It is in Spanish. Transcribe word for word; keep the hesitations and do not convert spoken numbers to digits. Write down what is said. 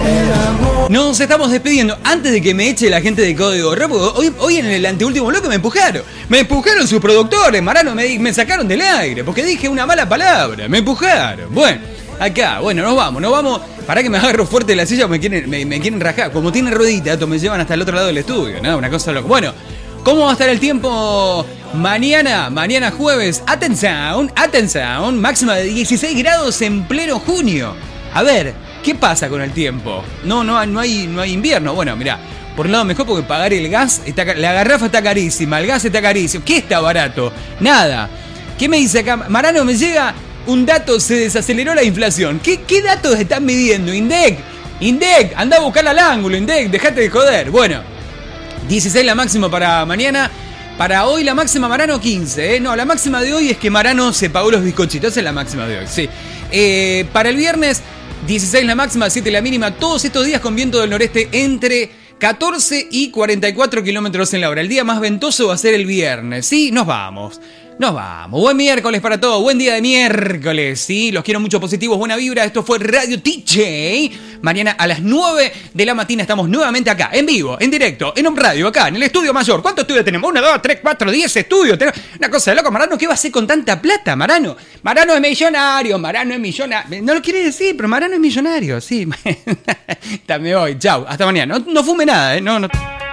Nos estamos despidiendo. Antes de que me eche la gente de Código Rock, hoy, hoy en el anteúltimo bloque me empujaron. Me empujaron sus productores, Marano, me, me sacaron del aire porque dije una mala palabra. Me empujaron. Bueno, acá, bueno, nos vamos, nos vamos. Pará que me agarro fuerte de la silla, me quieren, me, me quieren rajar. Como tiene ruedita, esto me llevan hasta el otro lado del estudio, ¿no? Una cosa loca. Bueno, ¿cómo va a estar el tiempo mañana? Mañana jueves. Atención, atención. Máxima de dieciséis grados en pleno junio. A ver, ¿qué pasa con el tiempo? No, no, no hay, no hay invierno. Bueno, mirá, por un lado mejor porque pagar el gas, está, la garrafa está carísima, el gas está carísimo. ¿Qué está barato? Nada. ¿Qué me dice acá? Marano, me llega un dato, se desaceleró la inflación. ¿Qué, qué datos están midiendo? INDEC, INDEC, anda a buscarla al ángulo, INDEC, dejate de joder. Bueno, dieciséis la máxima para mañana. Para hoy la máxima Marano quince, ¿eh? No, la máxima de hoy es que Marano se pagó los bizcochitos, esa es la máxima de hoy, sí. Eh, para el viernes, dieciséis la máxima, siete la mínima, todos estos días con viento del noreste entre catorce y cuarenta y cuatro kilómetros en la hora. El día más ventoso va a ser el viernes, ¿sí? Nos vamos. Nos vamos. Buen miércoles para todos. Buen día de miércoles. Sí, los quiero mucho, positivos, buena vibra. Esto fue Radio T J. Mañana a las nueve de la mañana estamos nuevamente acá, en vivo, en directo, en un radio, acá, en el estudio mayor. ¿Cuántos estudios tenemos? Uno, dos, tres, cuatro, diez estudios. Tenemos una cosa de loco. Marano, ¿qué va a hacer con tanta plata, Marano? Marano es millonario, Marano es millonario. No lo quiere decir, pero Marano es millonario, sí. También voy. Chau. Hasta mañana. No, no fume nada, ¿eh? No, no.